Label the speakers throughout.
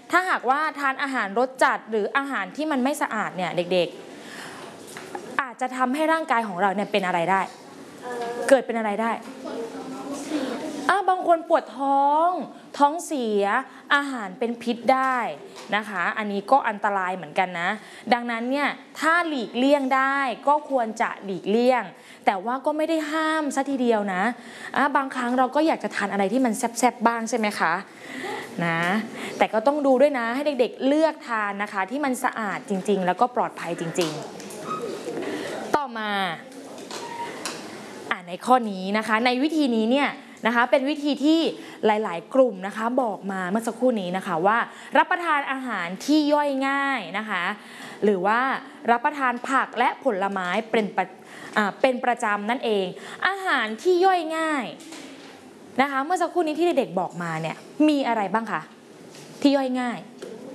Speaker 1: ถ้าหากว่าทานอาหารรสจัดหรืออาหารที่มันไม่สะอาดเนี่ยเด็กๆอาจจะทำให้ร่างกายของเราเนี่ยเป็นอะไรได้เกิดเป็นอะไรได้บางคนปวดท้องเสียอาหารเป็นพิษได้นะคะอันนี้ก็อันตรายเหมือนกันนะดังนั้นเนี่ยถ้าหลีกเลี่ยงได้ก็ควรจะหลีกเลี่ยงแต่ว่าก็ไม่ได้ห้ามซะทีเดียวนะบางครั้งเราก็อยากจะทานอะไรที่มันแซ่บๆบ้างใช่ไหมคะนะแต่ก็ต้องดูด้วยนะให้เด็กๆเลือกทานนะคะที่มันสะอาดจริงๆแล้วก็ปลอดภัยจริงๆต่อมาในข้อนี้นะคะในวิธีนี้เนี่ยนะคะเป็นวิธีที่หลายๆกลุ่มนะคะบอกมาเมื่อสักครู่นี้นะคะว่ารับประทานอาหารที่ย่อยง่ายนะคะหรือว่ารับประทานผักและผลไม้เป็นประจำนั่นเองอาหารที่ย่อยง่ายนะคะเมื่อสักครู่นี้ที่เด็กๆบอกมาเนี่ยมีอะไรบ้างคะที่ย่อยง่าย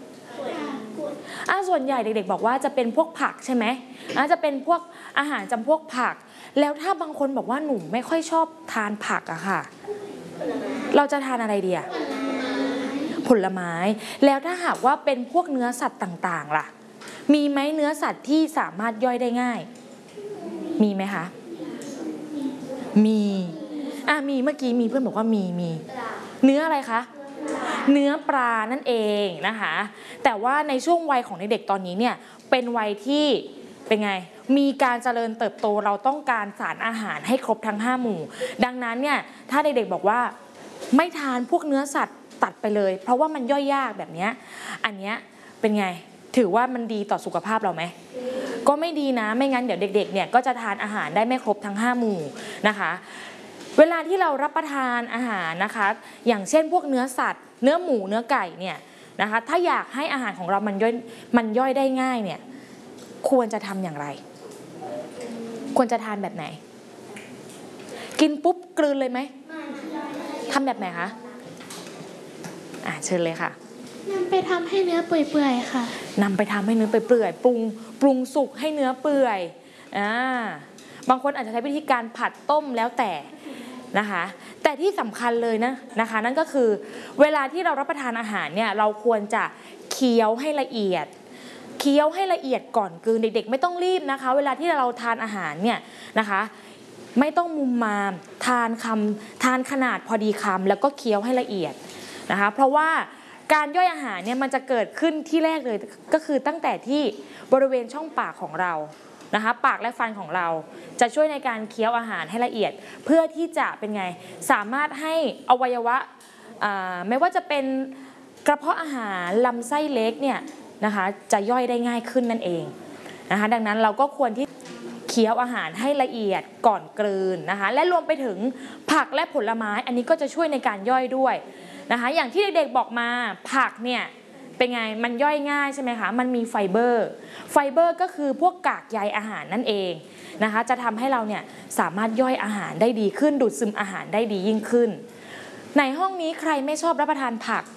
Speaker 1: ส่วนใหญ่เด็กๆบอกว่าจะเป็นพวกผักใช่ไหมจะเป็นพวกอาหารจำพวกผักแล้วถ้าบางคนบอกว่าหนูไม่ค่อยชอบทานผักอะค่ะเราจะทานอะไรดีอะผลไม้แล้วถ้าหากว่าเป็นพวกเนื้อสัตว์ต่างๆล่ะมีไหมเนื้อสัตว์ที่สามารถย่อยได้ง่ายมีไหมคะมีเมื่อกี้มีเพื่อนบอกว่ามีเนื้ออะไรคะเนื้อปลานั่นเองนะคะแต่ว่าในช่วงวัยของเด็กๆตอนนี้เนี่ยเป็นวัยที่เป็นไงมีการเจริญเติบโตเราต้องการสารอาหารให้ครบทั้ง5หมู่ดังนั้นเนี่ยถ้าเด็กๆบอกว่าไม่ทานพวกเนื้อสัตว์ตัดไปเลยเพราะว่ามันย่อยยากแบบนี้อันเนี้ยเป็นไงถือว่ามันดีต่อสุขภาพเราไหมก็ไม่ดีนะไม่งั้นเดี๋ยวเด็กๆเนี่ยก็จะทานอาหารได้ไม่ครบทั้ง5หมู่นะคะเวลาที่เรารับประทานอาหารนะคะอย่างเช่นพวกเนื้อสัตว์เนื้อหมูเนื้อไก่เนี่ยนะคะถ้าอยากให้อาหารของเรามันย่อยได้ง่ายเนี่ยควรจะทำอย่างไรควรจะทานแบบไหนกินปุ๊บกลืนเลยไหมทำแบบไหนคะเชิญเลยค่ะ
Speaker 2: นำไปทำให้เนื้อเปื่อยๆค่ะ
Speaker 1: นำไปทำให้เนื้อเปื่อยๆปรุงสุกให้เนื้อเปื่อยบางคนอาจจะใช้วิธีการผัดต้มแล้วแต่นะคะแต่ที่สำคัญเลยนะคะนั่นก็คือเวลาที่เรารับประทานอาหารเนี่ยเราควรจะเคี้ยวให้ละเอียดก่อนกลืนเด็กๆไม่ต้องรีบนะคะเวลาที่เราทานอาหารเนี่ยนะคะไม่ต้องมุมมามทานขนาดพอดีคำแล้วก็เคี้ยวให้ละเอียดนะคะเพราะว่าการย่อยอาหารเนี่ยมันจะเกิดขึ้นที่แรกเลยก็คือตั้งแต่ที่บริเวณช่องปากของเรานะคะปากและฟันของเราจะช่วยในการเคี้ยวอาหารให้ละเอียดเพื่อที่จะเป็นไงสามารถให้อวัยวะไม่ว่าจะเป็นกระเพาะอาหารลำไส้เล็กเนี่ยนะคะจะย่อยได้ง่ายขึ้นนั่นเองนะคะดังนั้นเราก็ควรที่เคี้ยวอาหารให้ละเอียดก่อนกลืนนะคะและรวมไปถึงผักและผลไม้อันนี้ก็จะช่วยในการย่อยด้วยนะคะอย่างที่เด็กๆบอกมาผักเนี่ยเป็นไงมันย่อยง่ายใช่ไหมคะมันมีไฟเบอร์ก็คือพวกกากใยอาหารนั่นเองนะคะจะทำให้เราเนี่ยสามารถย่อยอาหารได้ดีขึ้นดูดซึมอาหารได้ดียิ่งขึ้นในห้องนี้ใครไม่ชอบรับประทานผัก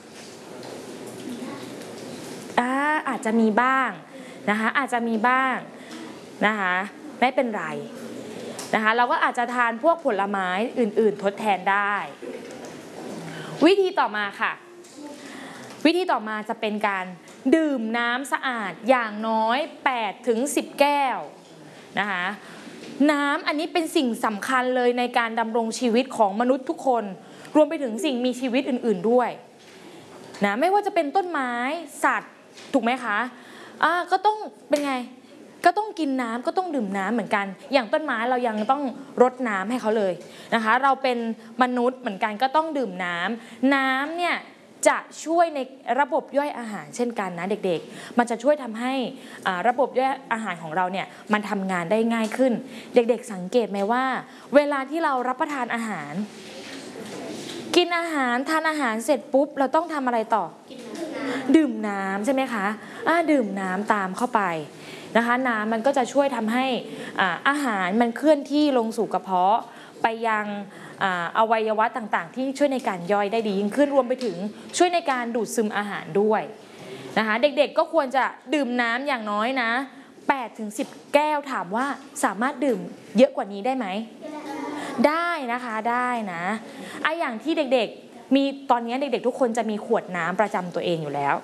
Speaker 1: อาจจะมีบ้างนะคะไม่เป็นไรนะคะเราก็อาจจะทานพวกผลไม้อื่นๆทดแทนได้วิธีต่อมาค่ะวิธีต่อมาจะเป็นการดื่มน้ำสะอาดอย่างน้อย8 ถึง 10 แก้วนะคะน้ำอันนี้เป็นสิ่งสำคัญเลยในการดำรงชีวิตของมนุษย์ทุกคนรวมไปถึงสิ่งมีชีวิตอื่นๆด้วยนะไม่ว่าจะเป็นต้นไม้สัตว์ถูกไหมคะก็ต้องเป็นไงก็ต้องกินน้ำก็ต้องดื่มน้ำเหมือนกันอย่างต้นไม้เรายังต้องรดน้ำให้เขาเลยนะคะเราเป็นมนุษย์เหมือนกันก็ต้องดื่มน้ำเนี่ยจะช่วยในระบบย่อยอาหารเช่นกันนะเด็กๆมันจะช่วยทำให้ระบบย่อยอาหารของเราเนี่ยมันทำงานได้ง่ายขึ้นเด็กๆสังเกตไหมว่าเวลาที่เรารับประทานอาหารกินอาหารทานอาหารเสร็จปุ๊บเราต้องทำอะไรต่อดื่มน้ำใช่ไหมคะดื่มน้ำตามเข้าไปนะคะน้ำมันก็จะช่วยทำให้อาหารมันเคลื่อนที่ลงสู่กระเพาะไปยังอวัยวะต่างๆที่ช่วยในการย่อยได้ดียิ่งขึ้นรวมไปถึงช่วยในการดูดซึมอาหารด้วยนะคะเด็กๆก็ควรจะดื่มน้ำอย่างน้อยนะ8 ถึง 10 แก้วถามว่าสามารถดื่มเยอะกว่านี้ได้ไหมได้นะคะได้นะอย่างที่เด็กๆมีตอนนี้เด็กๆทุกคนจะมีขวดน้ำประจำตัวเองอยู่แล้ว